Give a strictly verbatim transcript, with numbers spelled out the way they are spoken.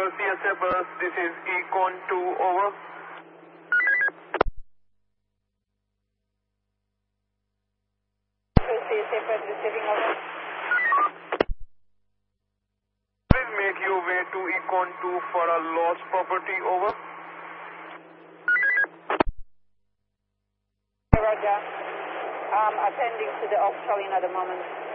C S A bus, this is Econ two, over. C S A bus receiving, over. Please make your way to Econ two for a lost property, over. Roger. I'm attending to the off-calling at the moment.